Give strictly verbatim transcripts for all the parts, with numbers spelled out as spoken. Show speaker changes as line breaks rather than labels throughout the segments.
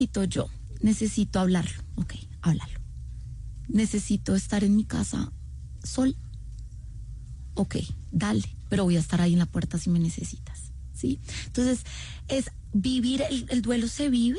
necesito yo, necesito hablarlo, ok, háblalo. Necesito estar en mi casa sola, ok, dale, pero voy a estar ahí en la puerta si me necesitas, ¿sí? Entonces, es vivir, el, el duelo se vive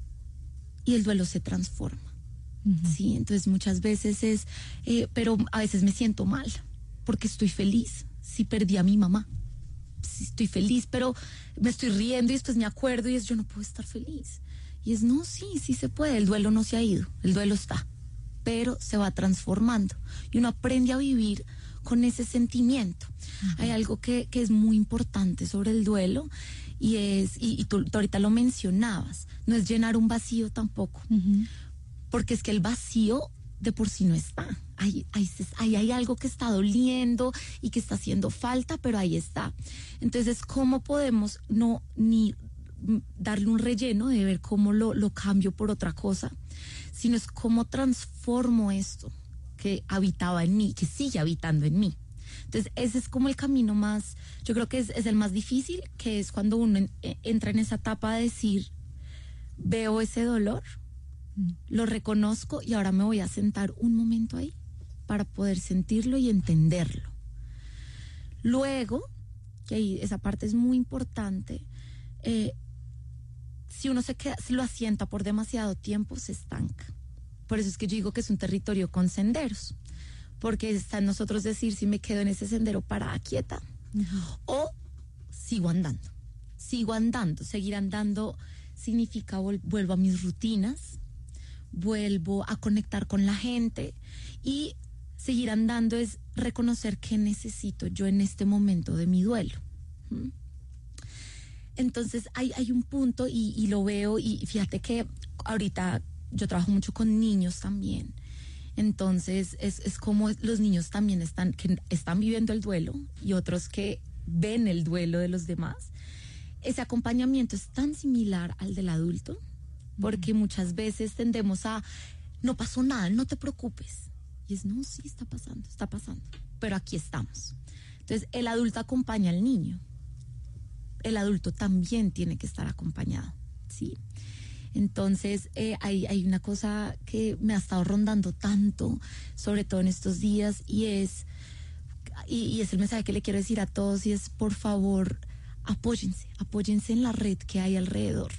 y el duelo se transforma, uh-huh. ¿sí? Entonces, muchas veces es, eh, pero a veces me siento mal, porque estoy feliz, si perdí a mi mamá, si estoy feliz, pero me estoy riendo y después me acuerdo y es, yo no puedo estar feliz. Y es, no, sí, sí se puede, el duelo no se ha ido, el duelo está, pero se va transformando y uno aprende a vivir con ese sentimiento. Uh-huh. Hay algo que, que es muy importante sobre el duelo y es, y, y tú, tú ahorita lo mencionabas, no es llenar un vacío tampoco, uh-huh. porque es que el vacío de por sí no está, ahí, ahí, ahí hay algo que está doliendo y que está haciendo falta, pero ahí está. Entonces, ¿cómo podemos no ni darle un relleno de ver cómo lo, lo cambio por otra cosa, sino es cómo transformo esto que habitaba en mí, que sigue habitando en mí? Entonces ese es como el camino más, yo creo que es, es el más difícil, que es cuando uno en, entra en esa etapa de decir, veo ese dolor, mm. lo reconozco y ahora me voy a sentar un momento ahí para poder sentirlo y entenderlo. Luego, que ahí esa parte es muy importante, eh, si uno se queda, si lo asienta por demasiado tiempo, se estanca. Por eso es que yo digo que es un territorio con senderos, porque está en nosotros decir si me quedo en ese sendero parada, quieta, uh-huh. o sigo andando. Sigo andando, seguir andando significa vol- vuelvo a mis rutinas, vuelvo a conectar con la gente, y seguir andando es reconocer qué necesito yo en este momento de mi duelo. ¿Mm? Entonces hay, hay un punto y, y lo veo, y fíjate que ahorita yo trabajo mucho con niños también, entonces es, es como los niños también están, que están viviendo el duelo y otros que ven el duelo de los demás. Ese acompañamiento es tan similar al del adulto, porque mm. muchas veces tendemos a, no pasó nada, no te preocupes, y es, no, sí está pasando, está pasando, pero aquí estamos. Entonces el adulto acompaña al niño, el adulto también tiene que estar acompañado, ¿sí? Entonces, eh, hay, hay una cosa que me ha estado rondando tanto, sobre todo en estos días, y es, y, y es el mensaje que le quiero decir a todos, y es, por favor, apóyense, apóyense en la red que hay alrededor.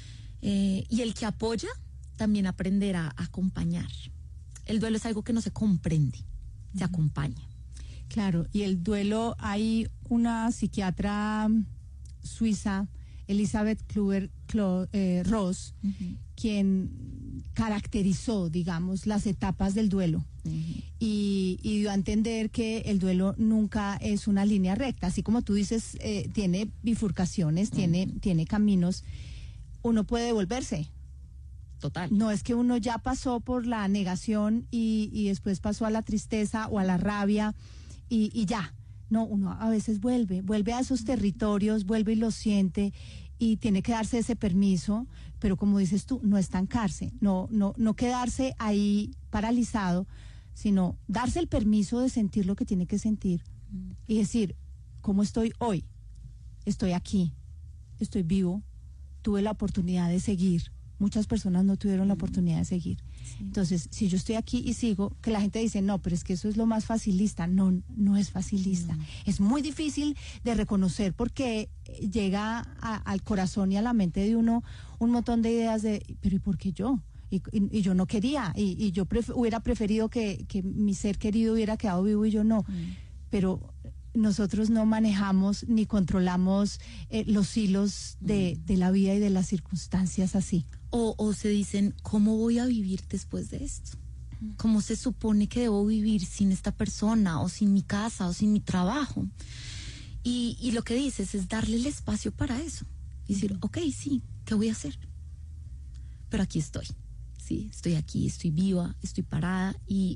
Eh, y el que apoya, también aprenderá a acompañar. El duelo es algo que no se comprende, uh-huh. se acompaña.
Claro, y el duelo, hay una psiquiatra suiza, Elizabeth Kübler-Ross, eh, uh-huh. quien caracterizó, digamos, las etapas del duelo, uh-huh. y, y dio a entender que el duelo nunca es una línea recta, así como tú dices, eh, tiene bifurcaciones, uh-huh. tiene, tiene caminos, uno puede devolverse.
Total.
No es que uno ya pasó por la negación y, y después pasó a la tristeza o a la rabia y, y ya. No, uno a veces vuelve, vuelve a esos territorios, vuelve y lo siente, y tiene que darse ese permiso, pero como dices tú, no estancarse, no, no, no quedarse ahí paralizado, sino darse el permiso de sentir lo que tiene que sentir, mm. y decir, ¿cómo estoy hoy? Estoy aquí, estoy vivo, tuve la oportunidad de seguir. Muchas personas no tuvieron la oportunidad de seguir. Sí. Entonces, si yo estoy aquí y sigo, que la gente dice, no, pero es que eso es lo más facilista. No, no es facilista. No. Es muy difícil de reconocer porque llega a, al corazón y a la mente de uno un montón de ideas de, pero ¿y por qué yo? Y, y, y yo no quería, y, y yo pref- hubiera preferido que, que mi ser querido hubiera quedado vivo y yo no. Mm. Pero nosotros no manejamos ni controlamos eh, los hilos de, mm. de la vida y de las circunstancias así.
O, o se dicen, ¿cómo voy a vivir después de esto? ¿Cómo se supone que debo vivir sin esta persona, o sin mi casa, o sin mi trabajo? Y, y lo que dices es darle el espacio para eso. Y decir, uh-huh. ok, sí, ¿qué voy a hacer? Pero aquí estoy, sí, estoy aquí, estoy viva, estoy parada, y,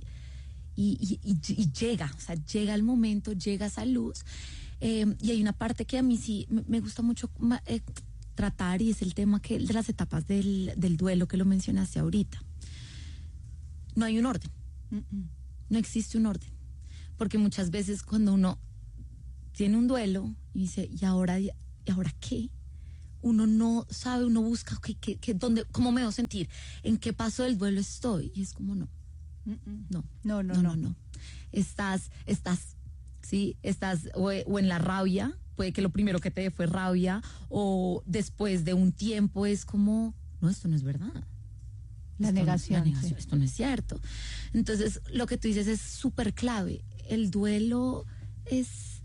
y, y, y, y llega, o sea, llega el momento, llega esa luz. Eh, y hay una parte que a mí sí me, me gusta mucho eh, tratar, y es el tema que de las etapas del, del duelo, que lo mencionaste ahorita. No hay un orden, uh-uh. no existe un orden, porque muchas veces cuando uno tiene un duelo y dice, ¿y ahora, y ahora qué? uno no sabe, uno busca, okay, ¿qué, qué, dónde, ¿cómo me debo sentir? ¿En qué paso del duelo estoy? Y es como, no, no,
no, no,
no,
no,
no, no. Estás, estás, sí, estás o, o en la rabia, puede que lo primero que te dé fue rabia, o después de un tiempo es como, no, esto no es verdad.
La
esto
negación,
no, la negación
sí.
Esto no es cierto. Entonces, lo que tú dices es súper clave. El duelo es...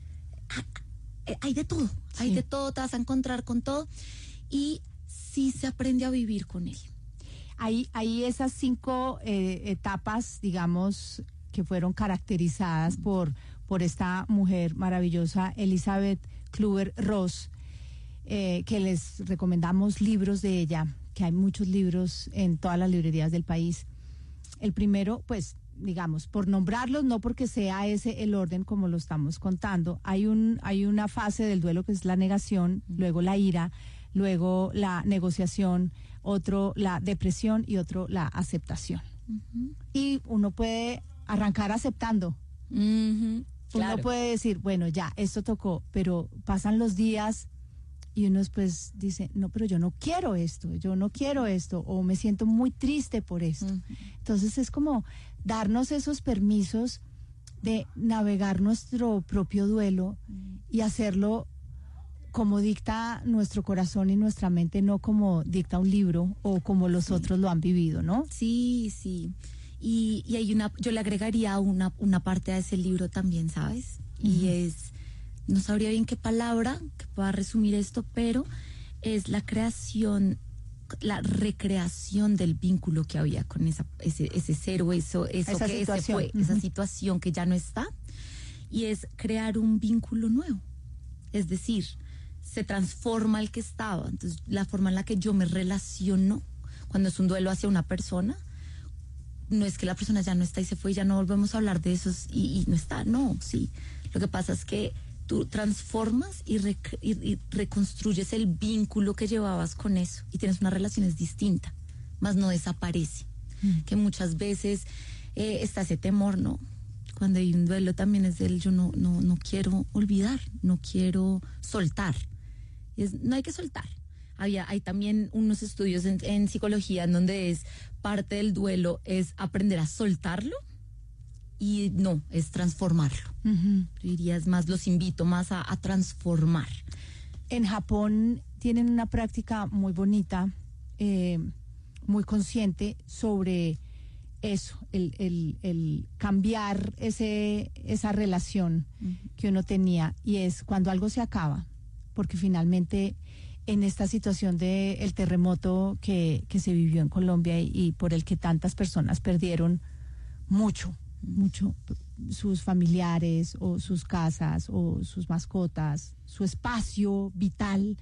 Hay de todo, hay
Sí.
de todo, te vas a encontrar con todo. Y sí se aprende a vivir con él.
Hay, hay esas cinco eh, etapas, digamos, que fueron caracterizadas mm. por, por esta mujer maravillosa, Elizabeth Kübler-Ross, eh, que les recomendamos libros de ella, que hay muchos libros en todas las librerías del país. El primero, pues, digamos, por nombrarlos, no porque sea ese el orden como lo estamos contando, hay un hay una fase del duelo que es la negación, uh-huh. luego la ira, luego la negociación, otro la depresión y otro la aceptación. Uh-huh. Y uno puede arrancar aceptando. Uh-huh. Claro. Uno puede decir, bueno, ya, esto tocó, pero pasan los días y uno después dice, no, pero yo no quiero esto, yo no quiero esto, o me siento muy triste por esto. Uh-huh. Entonces es como darnos esos permisos de navegar nuestro propio duelo uh-huh. y hacerlo como dicta nuestro corazón y nuestra mente, no como dicta un libro o como los sí. otros lo han vivido, ¿no?
Sí, sí. Y, y hay una, yo le agregaría una, una parte a ese libro también, ¿sabes? Uh-huh. Y es... no sabría bien qué palabra que pueda resumir esto, pero es la creación, la recreación del vínculo que había con esa, ese, ese ser o eso, eso
esa
que
situación.
ese fue, uh-huh. esa situación que ya no está, y es crear un vínculo nuevo. Es decir, se transforma el que estaba. Entonces, la forma en la que yo me relaciono cuando es un duelo hacia una persona, no es que la persona ya no está y se fue y ya no volvemos a hablar de eso y, y no está, no, sí. Lo que pasa es que tú transformas y, rec- y, y reconstruyes el vínculo que llevabas con eso y tienes una relación distinta, más no desaparece. Mm. Que muchas veces eh, está ese temor, ¿no? Cuando hay un duelo también es del yo no, no, no quiero olvidar, no quiero soltar. Es, no hay que soltar. Había, hay también unos estudios en, en psicología en donde es parte del duelo es aprender a soltarlo. Y no, es transformarlo. Uh-huh. Yo diría, es más, los invito más a, a transformar.
En Japón tienen una práctica muy bonita, eh, muy consciente sobre eso, el, el, el cambiar ese, esa relación uh-huh. que uno tenía. Y es cuando algo se acaba, porque finalmente en esta situación de el terremoto que, que se vivió en Colombia y, y por el que tantas personas perdieron mucho, mucho sus familiares o sus casas o sus mascotas, su espacio vital.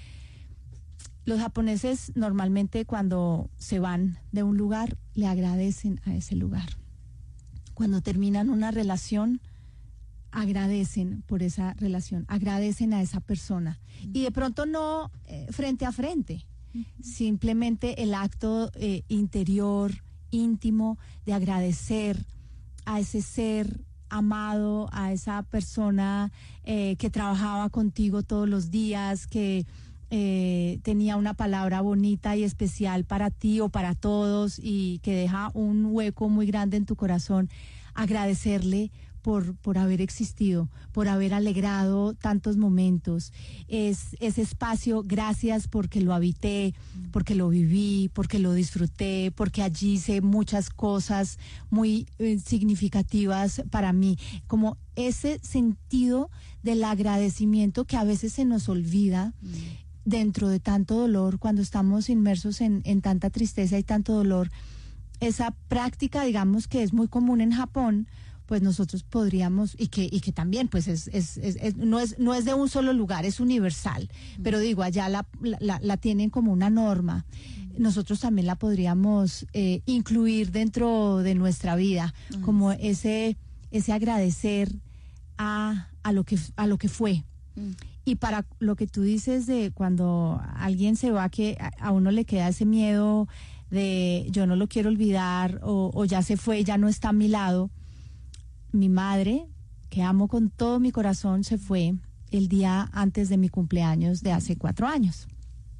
Los japoneses normalmente cuando se van de un lugar le agradecen a ese lugar. Cuando terminan una relación agradecen por esa relación, agradecen a esa persona. Uh-huh. Y de pronto no eh, frente a frente, uh-huh. simplemente el acto eh, interior, íntimo de agradecer a ese ser amado, a esa persona eh, que trabajaba contigo todos los días, que eh, tenía una palabra bonita y especial para ti o para todos y que deja un hueco muy grande en tu corazón. Agradecerle por, por haber existido, por haber alegrado tantos momentos. Es ese espacio, gracias porque lo habité, porque lo viví, porque lo disfruté, porque allí hice muchas cosas muy eh, significativas para mí. Como ese sentido del agradecimiento que a veces se nos olvida mm. dentro de tanto dolor, cuando estamos inmersos en, en tanta tristeza y tanto dolor. Esa práctica, digamos, que es muy común en Japón, pues nosotros podríamos, y que y que también pues es, es, es, es no es no es de un solo lugar, es universal, mm. pero digo, allá la, la, la tienen como una norma. Mm. Nosotros también la podríamos eh, incluir dentro de nuestra vida, mm. como ese ese agradecer a, a lo que a lo que fue. Mm. Y para lo que tú dices de cuando alguien se va, que a, a uno le queda ese miedo de yo no lo quiero olvidar o, o ya se fue, ya no está a mi lado. Mi madre, que amo con todo mi corazón, se fue el día antes de mi cumpleaños de hace cuatro años.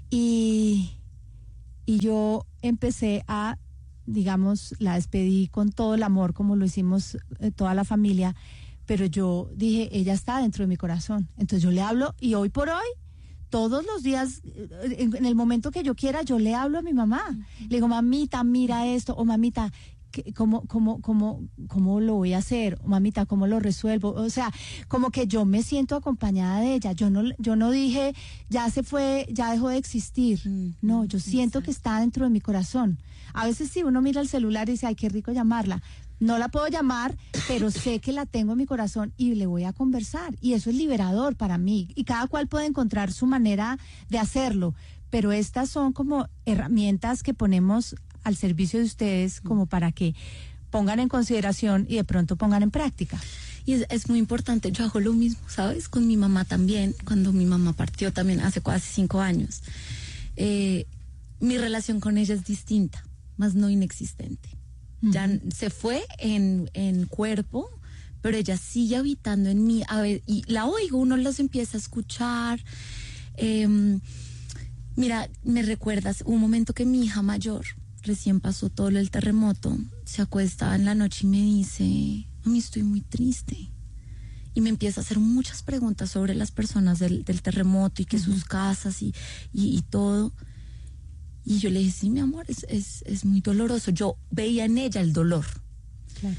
Y, y yo empecé a, digamos, la despedí con todo el amor, como lo hicimos eh, toda la familia, pero yo dije, ella está dentro de mi corazón. Entonces yo le hablo y hoy por hoy, todos los días, en, en el momento que yo quiera, yo le hablo a mi mamá. Uh-huh. Le digo, mamita, mira esto, o mamita, ¿cómo, cómo, cómo, cómo lo voy a hacer? O mamita, ¿cómo lo resuelvo? O sea, como que yo me siento acompañada de ella. Yo no, yo no dije, ya se fue, ya dejó de existir. Uh-huh. No, yo siento Exacto. que está dentro de mi corazón. A veces sí, uno mira el celular y dice, ay, qué rico llamarla. No la puedo llamar, pero sé que la tengo en mi corazón y le voy a conversar. Y eso es liberador para mí. Y cada cual puede encontrar su manera de hacerlo. Pero estas son como herramientas que ponemos al servicio de ustedes como para que pongan en consideración y de pronto pongan en práctica.
Y es, es muy importante. Yo hago lo mismo, ¿sabes? Con mi mamá también. Cuando mi mamá partió también hace casi cinco años. Eh, mi relación con ella es distinta, más no inexistente. Ya se fue en, en cuerpo, pero ella sigue habitando en mí. A ver, y la oigo, uno los empieza a escuchar. Eh, mira, me recuerdas un momento que mi hija mayor, recién pasó todo el terremoto, se acuesta en la noche y me dice, mami, estoy muy triste. Y me empieza a hacer muchas preguntas sobre las personas del, del terremoto y que uh-huh. sus casas y, y, y todo. Y yo le dije, sí, mi amor, es, es, es muy doloroso. Yo veía en ella el dolor. Claro.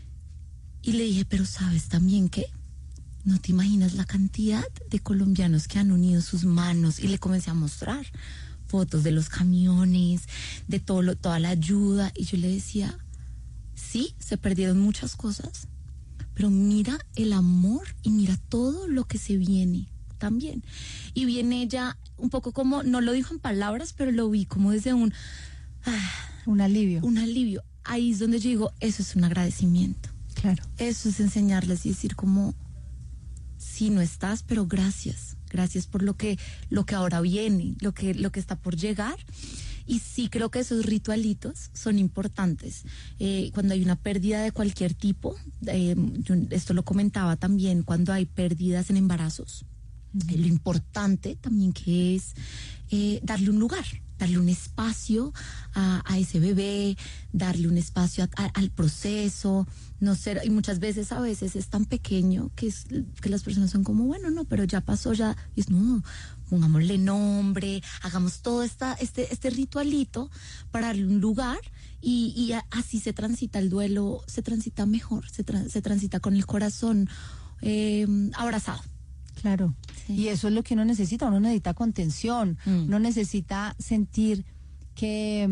Y le dije, pero ¿sabes también qué? No te imaginas la cantidad de colombianos que han unido sus manos. Y le comencé a mostrar fotos de los camiones, de todo lo, toda la ayuda. Y yo le decía, sí, se perdieron muchas cosas, pero mira el amor y mira todo lo que se viene también. Y viene ella un poco como, no lo dijo en palabras, pero lo vi como desde un...
Ah, un alivio.
Un alivio. Ahí es donde yo digo, eso es un agradecimiento.
Claro.
Eso es enseñarles y decir como, sí, no estás, pero gracias. Gracias por lo que, lo que ahora viene, lo que, lo que está por llegar. Y sí creo que esos ritualitos son importantes. Eh, cuando hay una pérdida de cualquier tipo, eh, yo esto lo comentaba también, cuando hay pérdidas en embarazos, Eh, lo importante también que es eh, darle un lugar, darle un espacio a, a ese bebé, darle un espacio a, a, al proceso, no ser, y muchas veces a veces es tan pequeño que, es, que las personas son como, bueno, no, pero ya pasó, ya, y es, no, pongámosle nombre, hagamos todo esta, este, este ritualito para darle un lugar y, y a, así se transita el duelo, se transita mejor, se, tra, se transita con el corazón eh, abrazado.
Claro, sí. Y eso es lo que uno necesita, uno necesita contención, mm. uno necesita sentir que,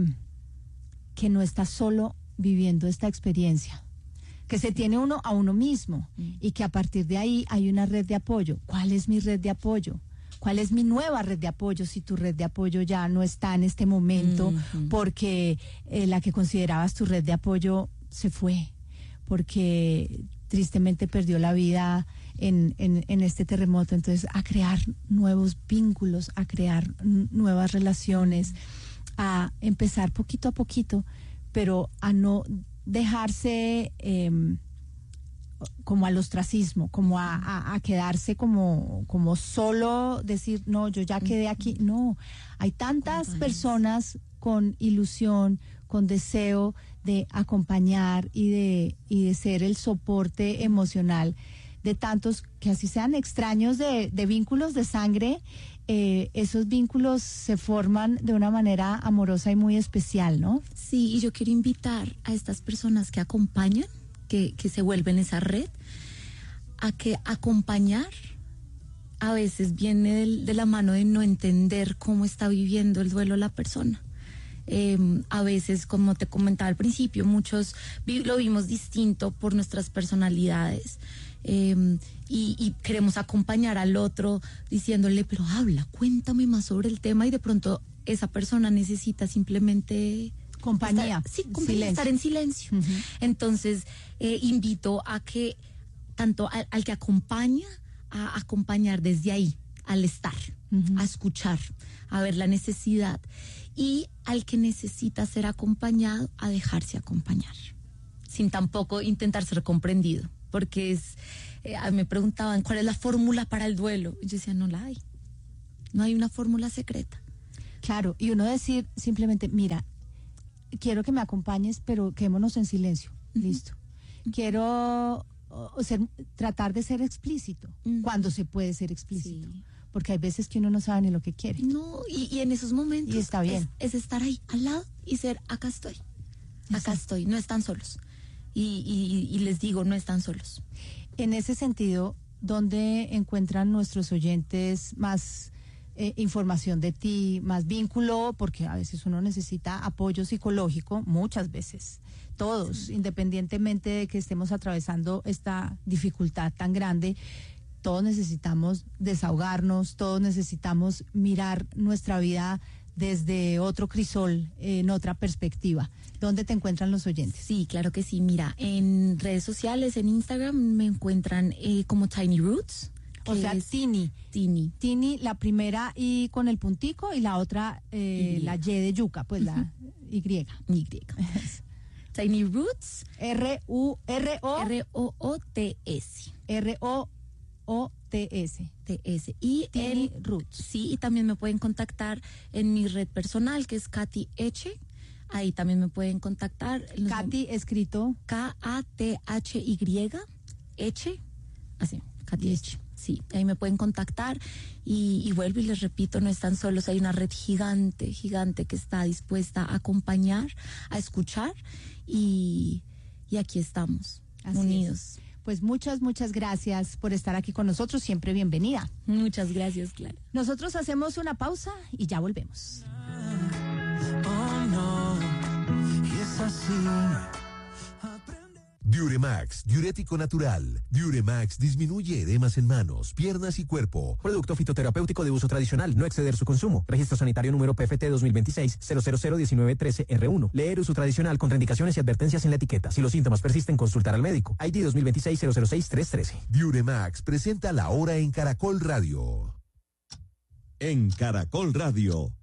que no está solo viviendo esta experiencia, que se tiene uno a uno mismo mm. y que a partir de ahí hay una red de apoyo. ¿Cuál es mi red de apoyo? ¿Cuál es mi nueva red de apoyo si tu red de apoyo ya no está en este momento mm-hmm. porque eh, la que considerabas tu red de apoyo se fue, porque tristemente perdió la vida en, en, en este terremoto? Entonces, a crear nuevos vínculos, a crear n- nuevas relaciones, a empezar poquito a poquito, pero a no dejarse eh, como al ostracismo, como a, a, a quedarse como, como solo decir, no, yo ya quedé aquí. No, hay tantas personas con ilusión, con deseo de acompañar y de, y de ser el soporte emocional de tantos que así sean extraños de, de vínculos de sangre, eh, esos vínculos se forman de una manera amorosa y muy especial, ¿no?
Sí, y yo quiero invitar a estas personas que acompañan, que, que se vuelven esa red, a que acompañar a veces viene del, de la mano de no entender cómo está viviendo el duelo la persona. Eh, a veces, como te comentaba al principio, muchos vi, lo vimos distinto por nuestras personalidades. Eh, y, y queremos acompañar al otro diciéndole, pero habla, cuéntame más sobre el tema, y de pronto esa persona necesita simplemente
compañía,
estar, sí, compañía, estar en silencio. Uh-huh. Entonces eh, invito a que tanto al, al que acompaña, a acompañar desde ahí, al estar, uh-huh. a escuchar, a ver la necesidad, y al que necesita ser acompañado, a dejarse acompañar, sin tampoco intentar ser comprendido. Porque es, eh, me preguntaban cuál es la fórmula para el duelo. Y yo decía, no la hay. No hay una fórmula secreta.
Claro, y uno decir simplemente, mira, quiero que me acompañes, pero quedémonos en silencio, uh-huh. listo. Quiero o ser, tratar de ser explícito, uh-huh. cuando se puede ser explícito. Sí. Porque hay veces que uno no sabe ni lo que quiere.
No, y, y en esos momentos
y está bien.
Es, es estar ahí al lado y ser, acá estoy, acá sí. estoy, no están solos. Y, y, y les digo, no están solos.
En ese sentido, ¿dónde encuentran nuestros oyentes más eh, información de ti, más vínculo? Porque a veces uno necesita apoyo psicológico, muchas veces, todos, sí. independientemente de que estemos atravesando esta dificultad tan grande. Todos necesitamos desahogarnos, todos necesitamos mirar nuestra vida desde otro crisol, en otra perspectiva. ¿Dónde te encuentran los oyentes?
Sí, claro que sí. Mira, en redes sociales, en Instagram, me encuentran eh, como Tiny Roots.
O sea, es Tini.
Tini.
Tini, la primera I con el puntico y la otra, eh, y. la Y de yuca, pues uh-huh. la Y.
Y. Tiny Roots.
R U R O
R O O T S.
R O O T S.
T S. Y
Tiny
el
Roots.
Sí, y también me pueden contactar en mi red personal, que es Katy Eche. Ahí también me pueden contactar.
Katy escrito
K A T H Y Eche. Así, Katy Eche. Sí, ahí me pueden contactar y, y vuelvo y les repito, no están solos, hay una red gigante, gigante que está dispuesta a acompañar, a escuchar y, y aquí estamos,
Así
unidos.
Es. Pues muchas, muchas gracias por estar aquí con nosotros, siempre bienvenida.
Muchas gracias, Clara.
Nosotros hacemos una pausa y ya volvemos.
Oh, no, y es así.
Diuremax, diurético natural. Diuremax disminuye edemas en manos, piernas y cuerpo.
Producto fitoterapéutico de uso tradicional, no exceder su consumo. Registro sanitario número P F T dos mil veintiséis cero cero cero diecinueve trece R uno. Leer uso tradicional, contraindicaciones y advertencias en la etiqueta. Si los síntomas persisten, consultar al médico. I D dos mil veintiséis cero cero seis tres trece.
Diuremax presenta la hora en Caracol Radio.
En Caracol Radio.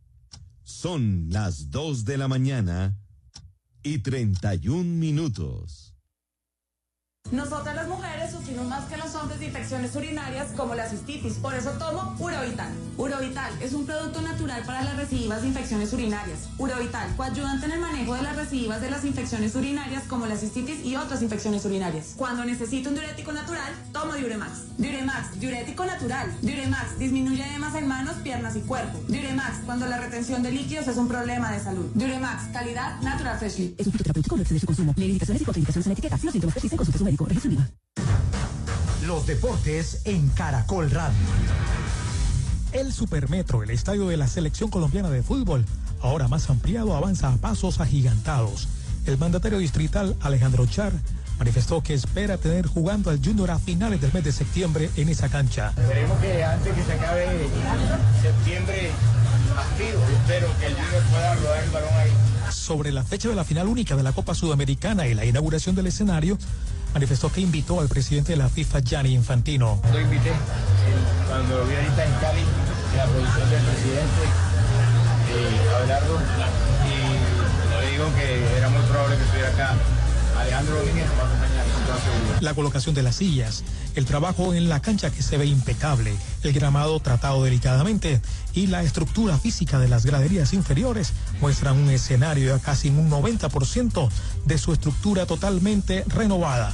Son las dos de la mañana y treinta y un minutos.
Nosotras las mujeres sufrimos más que los hombres de infecciones urinarias como la cistitis, por eso tomo Urovital. Urovital es un producto natural para las recidivas de infecciones urinarias. Urovital, coayudante en el manejo de las recidivas de las infecciones urinarias como la cistitis y otras infecciones urinarias. Cuando necesito un diurético natural, tomo Diuremax. Diuremax, diurético natural. Diuremax, disminuye edemas en manos, piernas y cuerpo. Diuremax, cuando la retención de líquidos es un problema de salud. Diuremax, calidad Natural Freshly.
Es un fitoterapéutico, no exceder su consumo. Leer indicaciones y contraindicaciones en la etiqueta. Si los síntomas persisten, consulte a su médico. Registro IVA.
Los deportes en Caracol Radio. El Supermetro, el estadio de la Selección Colombiana de Fútbol, ahora más ampliado, avanza a pasos agigantados. El mandatario distrital Alejandro Char manifestó que espera tener jugando al Junior a finales del mes de septiembre en esa cancha.
Esperemos que antes que se acabe septiembre activo, espero que el Junior pueda rodar el balón ahí.
Sobre la fecha de la final única de la Copa Sudamericana y la inauguración del escenario, manifestó que invitó al presidente de la FIFA, Gianni Infantino.
Lo invité cuando lo vi ahorita en Cali, en la posición del presidente eh, Abelardo, y le digo que era muy probable que estuviera acá. Alejandro Rodríguez va a acompañar con toda seguridad.
La colocación de las sillas, el trabajo en la cancha que se ve impecable, el gramado tratado delicadamente y la estructura física de las graderías inferiores muestran un escenario a casi un noventa por ciento de su estructura totalmente renovada.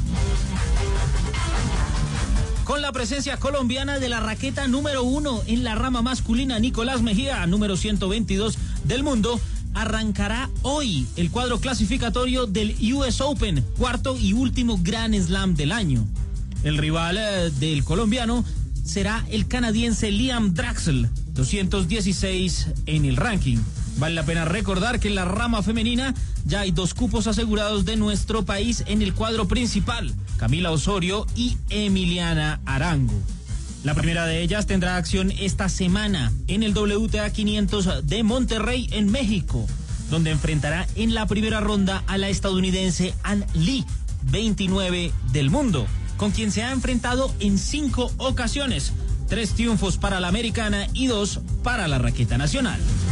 Con la presencia colombiana de la raqueta número uno en la rama masculina, Nicolás Mejía, número ciento veintidós del mundo, arrancará hoy el cuadro clasificatorio del U S Open, cuarto y último Grand Slam del año. El rival eh, del colombiano será el canadiense Liam Draxl, doscientos dieciséis en el ranking. Vale la pena recordar que en la rama femenina ya hay dos cupos asegurados de nuestro país en el cuadro principal, Camila Osorio y Emiliana Arango. La primera de ellas tendrá acción esta semana en el W T A quinientos de Monterrey, en México, donde enfrentará en la primera ronda a la estadounidense Ann Lee, veintinueve del mundo, con quien se ha enfrentado en cinco ocasiones, tres triunfos para la americana y dos para la raqueta nacional.